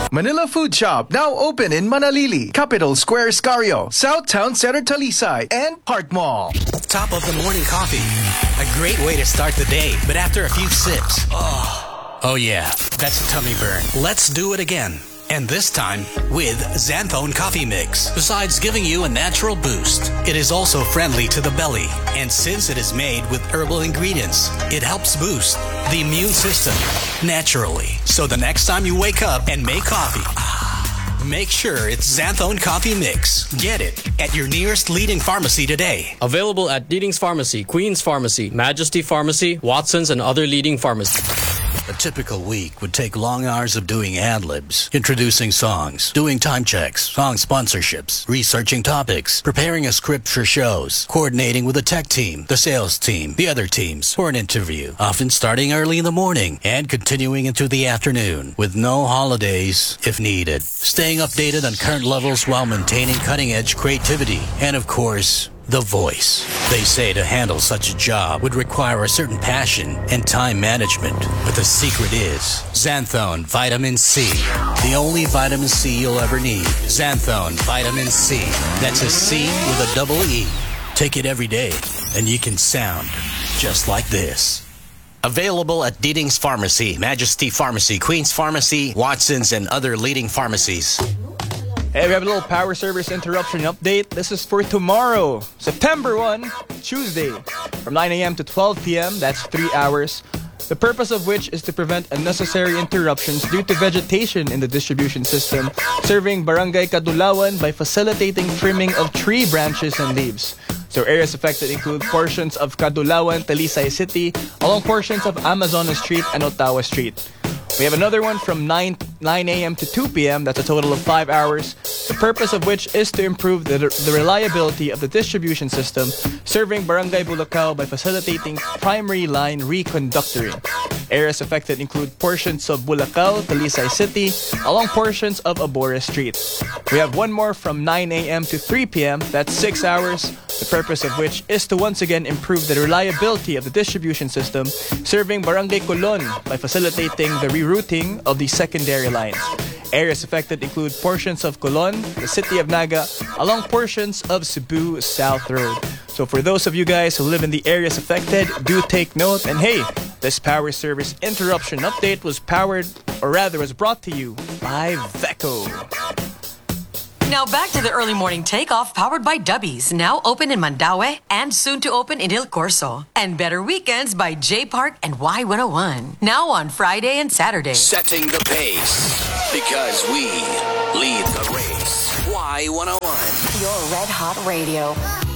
Manila Food Shop, now open in Manalili, Capital Square, Scario, South Town Center, Talisay, and Park Mall. Top of the morning coffee. A great way to start the day, but after a few sips, oh yeah, that's a tummy burn. Let's do it again. And this time with Xanthone Coffee Mix. Besides giving you a natural boost, it is also friendly to the belly. And since it is made with herbal ingredients, it helps boost the immune system naturally. So the next time you wake up and make coffee, make sure it's Xanthone Coffee Mix. Get it at your nearest leading pharmacy today. Available at Leading's Pharmacy, Queen's Pharmacy, Majesty Pharmacy, Watson's, and other leading pharmacies. A typical week would take long hours of doing ad-libs, introducing songs, doing time checks, song sponsorships, researching topics, preparing a script for shows, coordinating with the tech team, the sales team, the other teams for an interview, often starting early in the morning and continuing into the afternoon, with no holidays if needed. Staying updated on current levels while maintaining cutting-edge creativity, and of course, the voice. They say to handle such a job would require a certain passion and time management. But the secret is Xanthone Vitamin C. The only vitamin C you'll ever need. Xanthone Vitamin C. That's a C with a double E. Take it every day and you can sound just like this. Available at Leading's Pharmacy, Majesty Pharmacy, Queen's Pharmacy, Watson's, and other leading pharmacies. Hey, we have a little power service interruption update. This is for tomorrow, September 1, Tuesday, from 9 a.m. to 12 p.m. That's 3 hours. The purpose of which is to prevent unnecessary interruptions due to vegetation in the distribution system, serving Barangay Kadulawan by facilitating trimming of tree branches and leaves. So areas affected include portions of Kadulawan, Talisay City, along portions of Amazonas Street and Ottawa Street. We have another one from 9 a.m. to 2 p.m. That's a total of 5 hours. The purpose of which is to improve the reliability of the distribution system, serving Barangay Bulacao by facilitating primary line reconductoring. Areas affected include portions of Bulacao, Talisay City, along portions of Abora Street. We have one more from 9 a.m. to 3 p.m. That's 6 hours. The purpose of which is to once again improve the reliability of the distribution system, serving Barangay Colon by facilitating the rerouting of the secondary lines. Areas affected include portions of Colon, the city of Naga, along portions of Cebu South Road. So for those of you guys who live in the areas affected, do take note. And hey, this power service interruption update was brought to you by Veco. Now back to the early morning takeoff powered by Dubbies, now open in Mandaue and soon to open in Il Corso. And Better Weekends by J Park and Y101, now on Friday and Saturday. Setting the pace because we lead the race. Y101. Your Red Hot Radio.